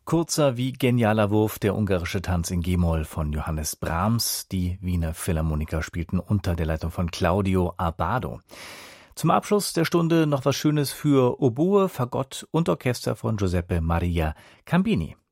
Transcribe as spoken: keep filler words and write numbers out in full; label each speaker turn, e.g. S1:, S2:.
S1: Kurzer wie genialer Wurf, der ungarische Tanz in G-Moll von Johannes Brahms. Die Wiener Philharmoniker spielten unter der Leitung von Claudio Abbado. Zum Abschluss der Stunde noch was Schönes für Oboe, Fagott und Orchester von Giuseppe Maria Cambini.